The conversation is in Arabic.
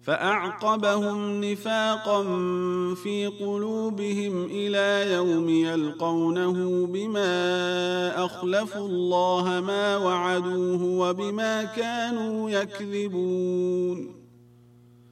فأعقبهم نفاقا في قلوبهم إلى يوم يلقونه بما أخلفوا الله ما وعدوه وبما كانوا يكذبون